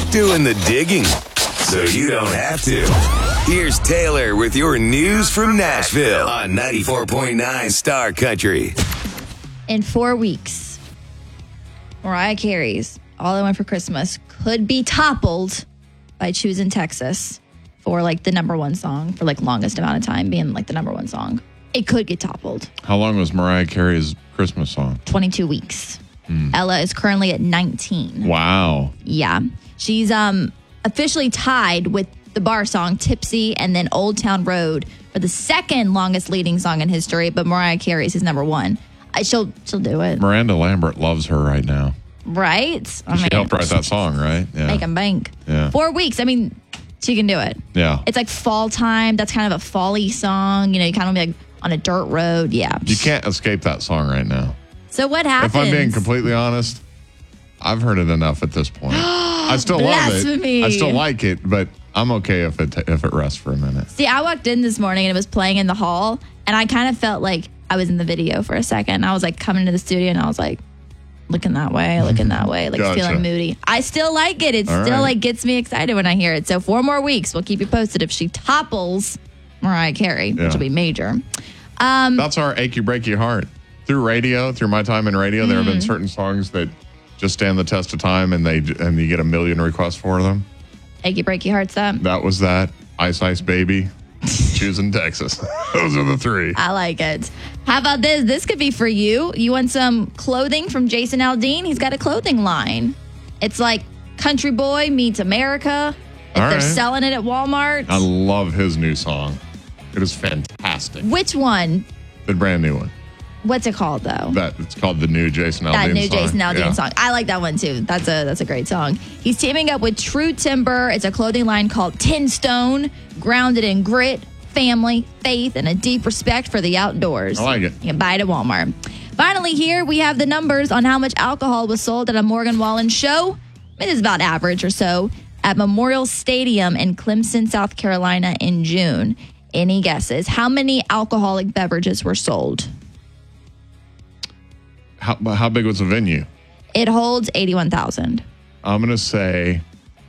doing the digging, so you don't have to. Here's Taylor with your news from Nashville on 94.9 Star Country. In 4 weeks, Mariah Carey's All I Want for Christmas could be toppled by Choosing Texas for like the number one song for like longest amount of time being like the number one song. It could get toppled. How long was Mariah Carey's Christmas song? 22 weeks. Ella is currently at 19. Wow. Yeah. She's officially tied with the bar song Tipsy and then Old Town Road for the second longest leading song in history, but Mariah Carey's is number one. She'll do it. Miranda Lambert loves her right now. Right? She helped write that song, right? Yeah. Make 'em bank. Yeah. 4 weeks. I mean, she can do it. Yeah. It's like fall time. That's kind of a fall-y song. You know, you kind of be like on a dirt road. Yeah. You can't escape that song right now. So what happens? If I'm being completely honest, I've heard it enough at this point. I still love Blasphemy. it. I still like it, but I'm okay if it rests for a minute. See, I walked in this morning and it was playing in the hall, and I kind of felt like I was in the video for a second. I was like coming to the studio and I was like looking that way, like Gotcha. feeling moody. I still like it. It All still right. like gets me excited when I hear it. So 4 more weeks. We'll keep you posted if she topples Mariah Carey, which will be major. That's our achy breaky heart. Through radio, through my time in radio, there have been certain songs that just stand the test of time, and you get a million requests for them. Achy breaky hearts that. That was that. Ice Ice Baby, Choosing Texas. Those are the 3. I like it. How about this? This could be for you. You want some clothing from Jason Aldean? He's got a clothing line. It's like Country Boy meets America. If All they're right. selling it at Walmart. I love his new song. It is fantastic. Which one? The brand new one. What's it called, though? It's called the new Jason Aldean song. That new Jason Aldean Yeah. song. I like that one, too. That's a great song. He's teaming up with True Timber. It's a clothing line called Tin Stone, grounded in grit, family, faith, and a deep respect for the outdoors. I like it. You can buy it at Walmart. Finally, here we have the numbers on how much alcohol was sold at a Morgan Wallen show. It is about average or so at Memorial Stadium in Clemson, South Carolina in June. Any guesses? How many alcoholic beverages were sold? How big was the venue? It holds 81,000. I'm going to say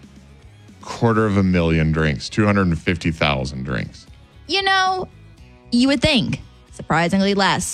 250,000 drinks, 250,000 drinks. You know, you would think. Surprisingly less.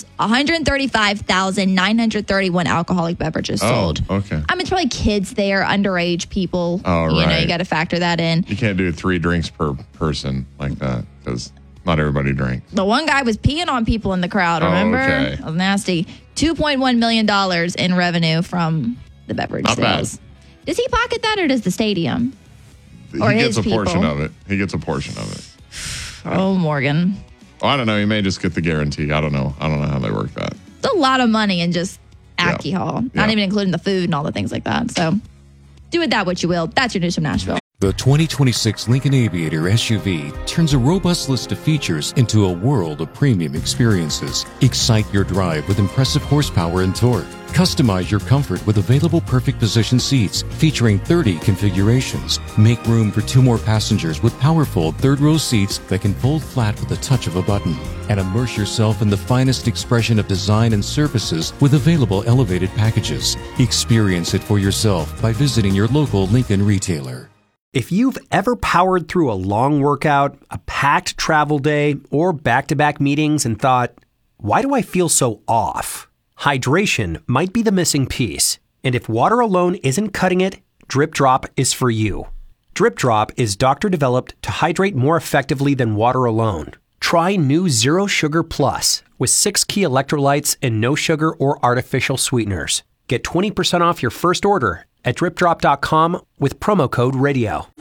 135,931 alcoholic beverages sold. Oh, okay. I mean, it's probably kids there, underage people. Oh, You know, right. you got to factor that in. You can't do 3 drinks per person like that because not everybody drinks. The one guy was peeing on people in the crowd, remember? okay. That was nasty. $2.1 million in revenue from the beverage Not sales. bad. Does he pocket that or does the stadium? Or He gets his a portion people. of it. He gets a portion of it. Oh, Morgan. Oh, I don't know. He may just get the guarantee. I don't know. I don't know how they work that. It's a lot of money in just alcohol, not Yeah. even including the food and all the things like that. So do with that what you will. That's your news from Nashville. The 2026 Lincoln Aviator SUV turns a robust list of features into a world of premium experiences. Excite your drive with impressive horsepower and torque. Customize your comfort with available perfect position seats featuring 30 configurations. Make room for 2 more passengers with powerful third-row seats that can fold flat with the touch of a button. And immerse yourself in the finest expression of design and surfaces with available elevated packages. Experience it for yourself by visiting your local Lincoln retailer. If you've ever powered through a long workout, a packed travel day, or back-to-back meetings and thought, why do I feel so off? Hydration might be the missing piece. And if water alone isn't cutting it, Drip Drop is for you. Drip Drop is doctor-developed to hydrate more effectively than water alone. Try new Zero Sugar Plus with 6 key electrolytes and no sugar or artificial sweeteners. Get 20% off your first order at dripdrop.com with promo code RADIO.